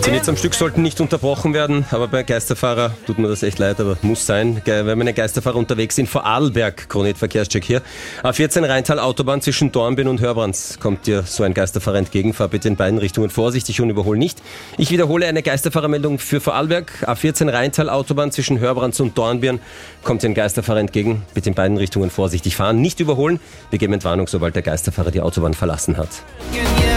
15 Hits am Stück sollten nicht unterbrochen werden, aber bei Geisterfahrer tut mir das echt leid, aber muss sein. Wenn meine Geisterfahrer unterwegs sind, vor Arlberg, Kronet Verkehrscheck hier. A14 Rheintal Autobahn zwischen Dornbirn und Hörbrands kommt dir so ein Geisterfahrer entgegen. Fahr bitte in beiden Richtungen vorsichtig und überhol nicht. Ich wiederhole eine Geisterfahrermeldung für Vorarlberg. A14 Rheintal Autobahn zwischen Hörbrands und Dornbirn kommt dir ein Geisterfahrer entgegen. Bitte in beiden Richtungen vorsichtig fahren, nicht überholen. Wir geben Entwarnung, sobald der Geisterfahrer die Autobahn verlassen hat.